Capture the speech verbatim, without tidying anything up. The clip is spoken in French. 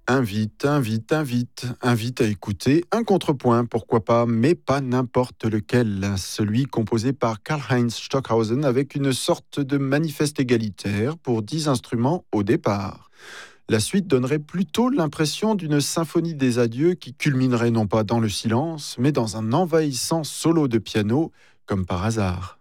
Invite, invite, invite, invite à écouter un contrepoint, pourquoi pas, mais pas n'importe lequel. Celui composé par Karlheinz Stockhausen avec une sorte de manifeste égalitaire pour dix instruments au départ. La suite donnerait plutôt l'impression d'une symphonie des adieux qui culminerait non pas dans le silence, mais dans un envahissant solo de piano, comme par hasard.